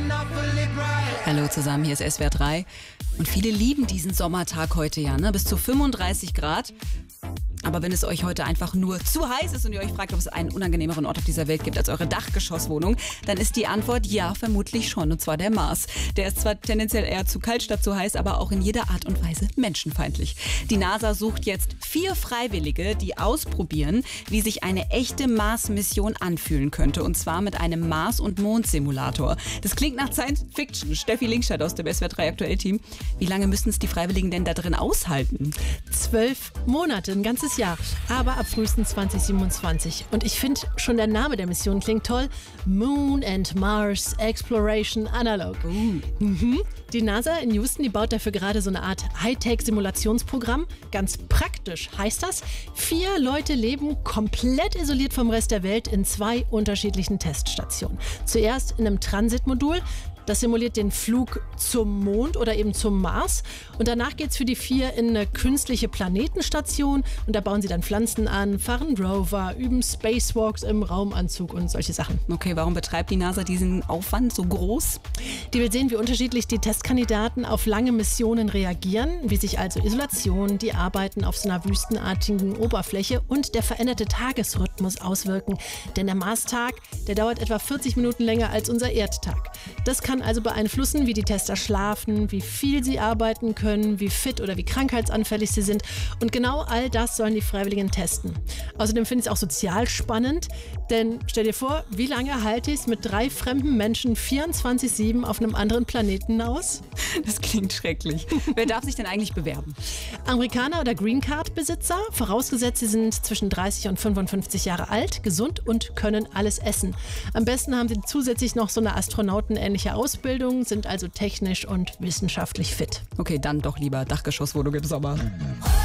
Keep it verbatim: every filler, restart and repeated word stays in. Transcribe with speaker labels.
Speaker 1: Hallo zusammen, hier ist S W R drei. Und viele lieben diesen Sommertag heute ja, ne? Bis zu fünfunddreißig Grad. Aber wenn es euch heute einfach nur zu heiß ist und ihr euch fragt, ob es einen unangenehmeren Ort auf dieser Welt gibt als eure Dachgeschosswohnung, dann ist die Antwort ja, vermutlich schon, und zwar der Mars. Der ist zwar tendenziell eher zu kalt statt zu heiß, aber auch in jeder Art und Weise menschenfeindlich. Die NASA sucht jetzt vier Freiwillige, die ausprobieren, wie sich eine echte Mars-Mission anfühlen könnte, und zwar mit einem Mars- und Mondsimulator. Das klingt nach Science Fiction. Steffi Linkstadt aus dem S W R drei Aktuell-Team. Wie lange müssen es die Freiwilligen denn da drin aushalten?
Speaker 2: Zwölf Monate, ein ganzes Jahr, aber ab frühestens zwanzig siebenundzwanzig. Und ich finde, schon der Name der Mission klingt toll. Moon and Mars Exploration Analog.
Speaker 1: Uh.
Speaker 2: Mhm. Die NASA in Houston, die baut dafür gerade so eine Art Hightech-Simulationsprogramm. Ganz praktisch heißt das, vier Leute leben komplett isoliert vom Rest der Welt in zwei unterschiedlichen Teststationen. Zuerst in einem Transitmodul. Das simuliert den Flug zum Mond oder eben zum Mars. Und danach geht es für die vier in eine künstliche Planetenstation. Und da bauen sie dann Pflanzen an, fahren Rover, üben Spacewalks im Raumanzug und solche Sachen.
Speaker 1: Okay, warum betreibt die NASA diesen Aufwand so groß?
Speaker 2: Die will sehen, wie unterschiedlich die Testkandidaten auf lange Missionen reagieren, wie sich also Isolation, die Arbeiten auf so einer wüstenartigen Oberfläche und der veränderte Tagesrhythmus auswirken. Denn der Marstag, der dauert etwa vierzig Minuten länger als unser Erdtag. Das kann also beeinflussen, wie die Tester schlafen, wie viel sie arbeiten können, wie fit oder wie krankheitsanfällig sie sind. Und genau all das sollen die Freiwilligen testen. Außerdem finde ich es auch sozial spannend, denn stell dir vor, wie lange halte ich es mit drei fremden Menschen vierundzwanzig sieben auf einem anderen Planeten aus?
Speaker 1: Das klingt schrecklich. Wer darf sich denn eigentlich bewerben?
Speaker 2: Amerikaner oder Green Card Besitzer, vorausgesetzt sie sind zwischen dreißig und fünfundfünfzig Jahre alt, gesund und können alles essen. Am besten haben sie zusätzlich noch so eine astronautenähnliche Ausbildung, sind also technisch und wissenschaftlich fit.
Speaker 1: Okay, dann doch lieber Dachgeschosswohnung im Sommer.